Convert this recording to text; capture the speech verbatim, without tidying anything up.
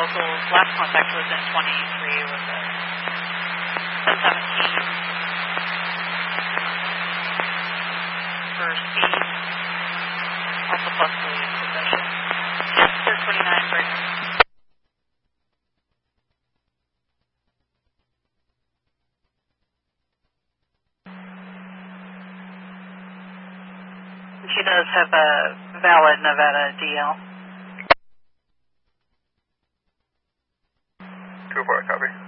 locals. Last contact was in twenty-three with a ten seventeen for speed. Also possibly possession. Clear twenty-nine, break. She does have a valid Nevada D L. two four, copy.